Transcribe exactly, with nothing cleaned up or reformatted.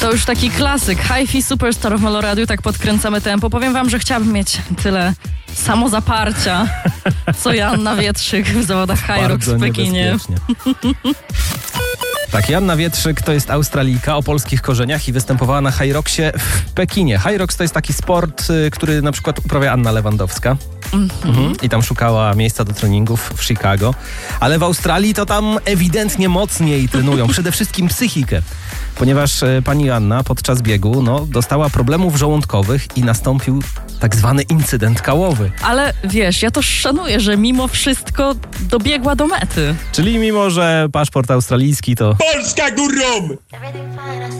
To już taki klasyk. Hi-Fi Superstar w Melo Radio, tak podkręcamy tempo. Powiem wam, że chciałabym mieć tyle samozaparcia, co Joanna Wietrzyk w zawodach High Rocks w Pekinie. Tak, Joanna Wietrzyk to jest Australijka o polskich korzeniach i występowała na High Rocksie w Pekinie. High Rocks to jest taki sport, który na przykład uprawia Anna Lewandowska. Mm-hmm. Mhm. I tam szukała miejsca do treningów w Chicago. Ale w Australii to tam ewidentnie mocniej trenują. Przede wszystkim psychikę. Ponieważ e, pani Joanna podczas biegu no, dostała problemów żołądkowych i nastąpił tak zwany incydent kałowy. Ale wiesz, ja to szanuję, że mimo wszystko dobiegła do mety. Czyli mimo, że paszport australijski to... Polska górą!